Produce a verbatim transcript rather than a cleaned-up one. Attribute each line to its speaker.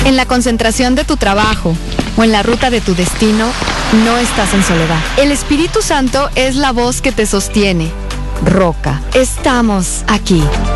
Speaker 1: En la concentración de tu trabajo o en la ruta de tu destino, no estás en soledad. El Espíritu Santo es la voz que te sostiene. Roca, estamos aquí.